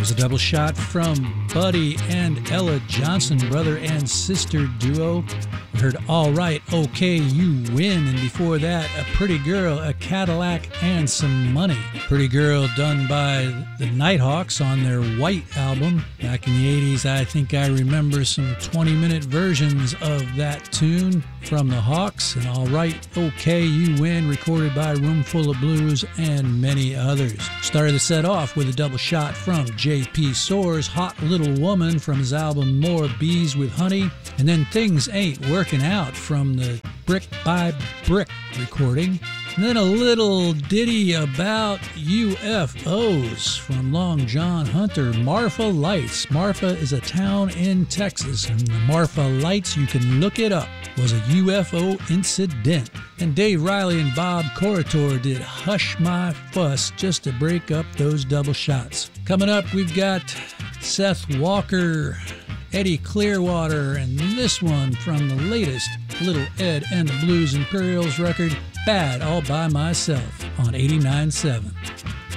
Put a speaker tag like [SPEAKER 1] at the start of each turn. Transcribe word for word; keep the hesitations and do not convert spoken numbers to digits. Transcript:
[SPEAKER 1] was a double shot from Buddy and Ella Johnson, brother and sister duo. We heard All Right, Okay, You Win, and before that, A Pretty Girl, A Cadillac, and Some Money. Pretty Girl done by the Nighthawks on their White album. Back in the eighties, I think I remember some twenty-minute versions of that tune from the Hawks, and All Right, Okay, You Win, recorded by Roomful of Blues and many others. Started the set off with a double shot from J P Soars, Hot Little Woman from his album More Bees with Honey, and then Things Ain't Working Out from the Brick by Brick recording. And then a little ditty about U F Os from Long John Hunter, Marfa Lights. Marfa is a town in Texas, and the Marfa Lights, you can look it up, was a U F O incident. And Dave Riley and Bob Corritore did Hush My Fuss just to break up those double shots. Coming up, we've got Seth Walker, Eddie Clearwater, and this one from the latest Little Ed and the Blues Imperials record, Bad All By Myself, on eighty-nine point seven.